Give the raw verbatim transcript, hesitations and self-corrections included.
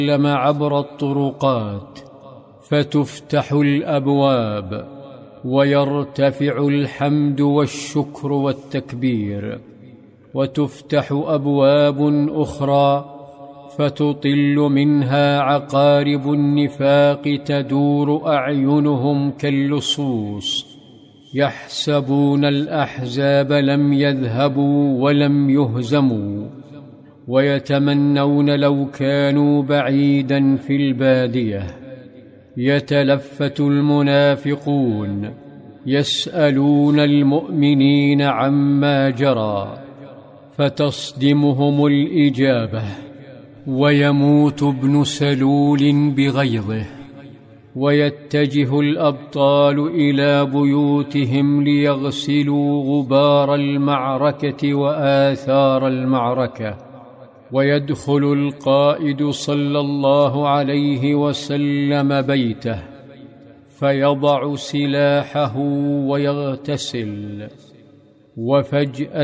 وسلم عبر الطرقات فتفتح الأبواب ويرتفع الحمد والشكر والتكبير، وتفتح أبواب أخرى فتطل منها عقارب النفاق تدور أعينهم كاللصوص، يحسبون الأحزاب لم يذهبوا ولم يهزموا، ويتمنون لو كانوا بعيدا في البادية. يتلفت المنافقون يسألون المؤمنين عما جرى فتصدمهم الإجابة، ويموت ابن سلول بغيظه، ويتجه الأبطال إلى بيوتهم ليغسلوا غبار المعركة وآثار المعركة، ويدخل القائد صلى الله عليه وسلم بيته فيضع سلاحه ويغتسل، وفجأة